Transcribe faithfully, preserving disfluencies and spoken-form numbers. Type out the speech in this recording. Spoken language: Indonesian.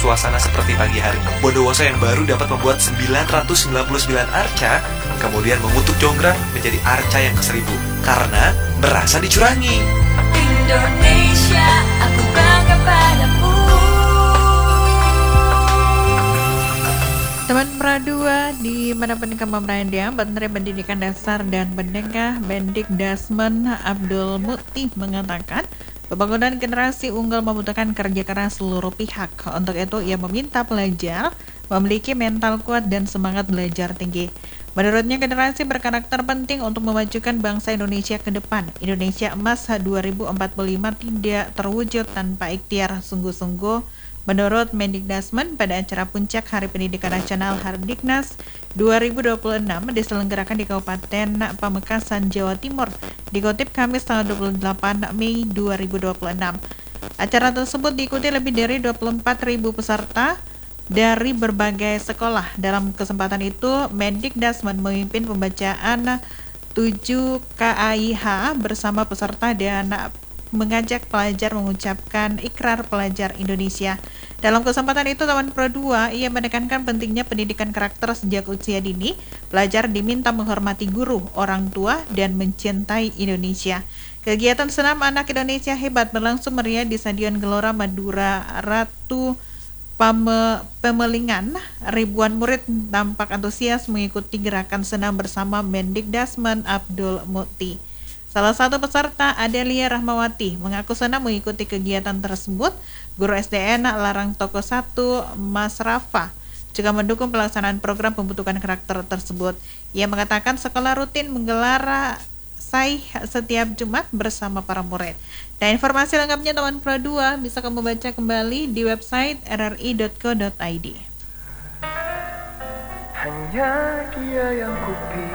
suasana seperti pagi hari. Bondowoso yang baru dapat membuat sembilan ratus sembilan puluh sembilan arca, kemudian mengutuk Jonggrang menjadi arca yang ke seribu karena merasa dicurangi. Indonesia, aku bangga padamu. Teman Pradua dimanapun kamu berada, Menteri Pendidikan Dasar dan Menengah Mendikdasmen Abdul Mukti mengatakan pembangunan generasi unggul membutuhkan kerja keras seluruh pihak. Untuk itu ia meminta pelajar memiliki mental kuat dan semangat belajar tinggi. Menurutnya generasi berkarakter penting untuk memajukan bangsa Indonesia ke depan. Indonesia Emas dua ribu empat puluh lima tidak terwujud tanpa ikhtiar sungguh-sungguh. Menurut Mendikdasmen, pada acara puncak Hari Pendidikan Nasional Hardiknas dua ribu dua puluh enam diselenggarakan di Kabupaten Pamekasan, Jawa Timur, dikutip Kamis tanggal dua puluh delapan Mei dua ribu dua puluh enam. Acara tersebut diikuti lebih dari dua puluh empat ribu peserta dari berbagai sekolah. Dalam kesempatan itu, Mendikdasmen memimpin pembacaan tujuh K A I H bersama peserta dan mengajak pelajar mengucapkan ikrar pelajar Indonesia. Dalam kesempatan itu, Taman Pro dua, ia menekankan pentingnya pendidikan karakter sejak usia dini. Pelajar diminta menghormati guru, orang tua, dan mencintai Indonesia. Kegiatan senam anak Indonesia hebat berlangsung meriah di Stadion Gelora Madura Ratu Pame, Pemelingan. Ribuan murid tampak antusias mengikuti gerakan senam bersama Mendikdasmen Abdul Mukti. Salah satu peserta, Adelia Rahmawati, mengaku senang mengikuti kegiatan tersebut. Guru S D N Larang Toko satu, Mas Rafa, juga mendukung pelaksanaan program pembentukan karakter tersebut. Ia mengatakan sekolah rutin menggelar saih setiap Jumat bersama para murid. Dan informasi lengkapnya Taman Pro dua bisa kamu baca kembali di website r r i dot co dot i d. Hanya dia yang kupilih.